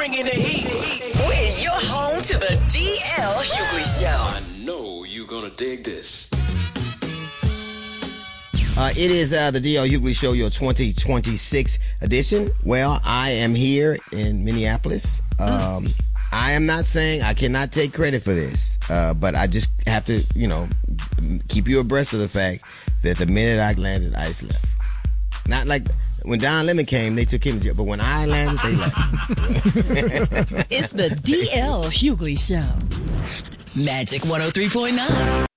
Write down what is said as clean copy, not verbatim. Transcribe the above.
bringing the heat. You're home to the DL Hughley Show. I know you're gonna dig this. It is the DL Hughley Show, your 2026 edition. Well, I am here in Minneapolis. I am not saying I cannot take credit for this, but I just have to, keep you abreast of the fact that the minute I landed, ICE left. Not like when Don Lemon came, they took him to jail, but when I landed, they left. It's the DL Hughley Show. Magic 103.9.